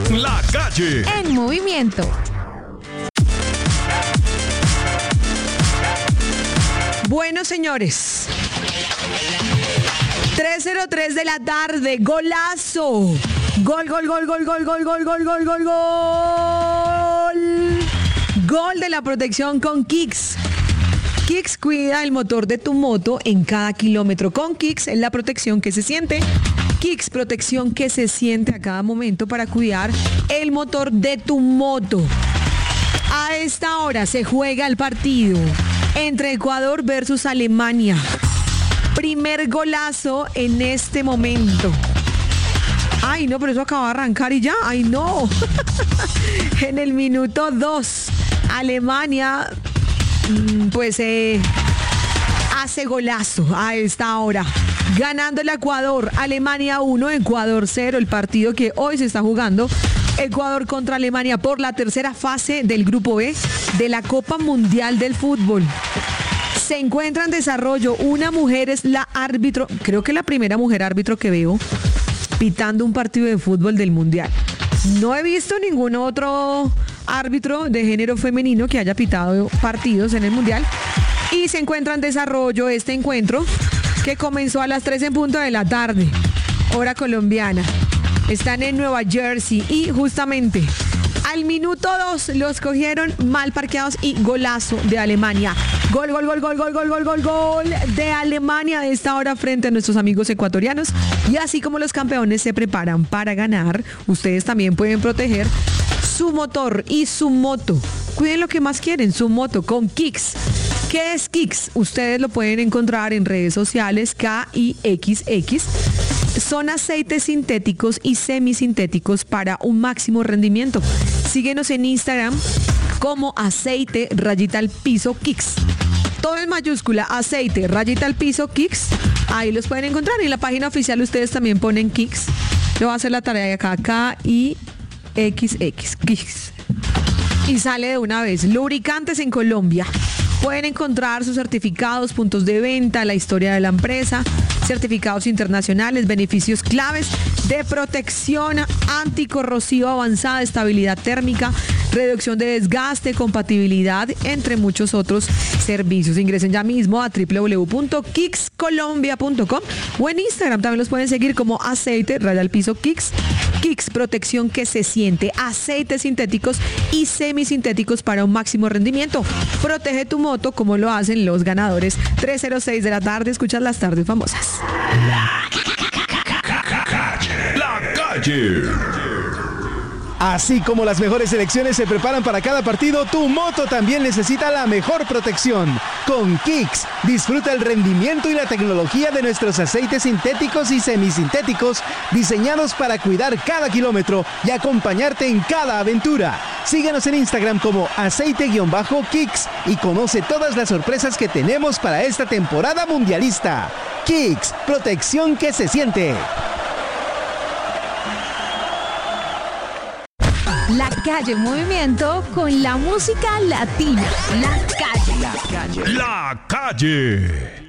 La Calle en movimiento. Bueno, señores, 3:03 de la tarde, golazo. Gol. Gol de la protección con Kicks. Kicks cuida el motor de tu moto en cada kilómetro. Con Kicks es la protección que se siente. Kicks, protección que se siente a cada momento para cuidar el motor de tu moto. A esta hora se juega el partido entre Ecuador versus Alemania. Primer golazo en este momento. Ay, no, pero eso acaba de arrancar y ya. Ay, no. En el minuto 2, Alemania, hace golazo a esta hora. Ganando el Ecuador. Alemania 1, Ecuador 0. El partido que hoy se está jugando. Ecuador contra Alemania por la tercera fase del Grupo B de la Copa Mundial del Fútbol. Se encuentra en desarrollo. Una mujer es la árbitro, creo que la primera mujer árbitro que veo pitando un partido de fútbol del Mundial. No he visto ningún otro árbitro de género femenino que haya pitado partidos en el Mundial. Y se encuentra en desarrollo este encuentro que comenzó a las 3 en punto de la tarde, hora colombiana. Están en Nueva Jersey y justamente al minuto 2 los cogieron mal parqueados y golazo de Alemania. Gol de Alemania de esta hora frente a nuestros amigos ecuatorianos. Y así como los campeones se preparan para ganar, ustedes también pueden proteger su motor y su moto. Cuiden lo que más quieren, su moto con Kicks. ¿Qué es Kicks? Ustedes lo pueden encontrar en redes sociales, KIXX. Son aceites sintéticos y semisintéticos para un máximo rendimiento. Síguenos en Instagram como aceite_piso Kicks. Todo en mayúscula, aceite_piso Kicks. Ahí los pueden encontrar. Y en la página oficial ustedes también ponen Kicks. Le voy a hacer la tarea de acá, KIXX, Kicks. Y sale de una vez. Lubricantes en Colombia. Pueden encontrar sus certificados, puntos de venta, la historia de la empresa, certificados internacionales, beneficios claves de protección anticorrosiva avanzada, estabilidad térmica, reducción de desgaste, compatibilidad, entre muchos otros servicios. Ingresen ya mismo a www.kickscolombia.com o en Instagram también los pueden seguir como aceite_piso Kicks. Kicks, protección que se siente, aceites sintéticos y semisintéticos para un máximo rendimiento. Protege tu moto como lo hacen los ganadores. 3:06 de la tarde, escuchas las tardes famosas. La Calle. Así como las mejores selecciones se preparan para cada partido, tu moto también necesita la mejor protección. Con Kicks, disfruta el rendimiento y la tecnología de nuestros aceites sintéticos y semisintéticos diseñados para cuidar cada kilómetro y acompañarte en cada aventura. Síguenos en Instagram como aceite_Kicks y conoce todas las sorpresas que tenemos para esta temporada mundialista. Kicks, protección que se siente. La Calle en movimiento con la música latina. La Calle. La Calle.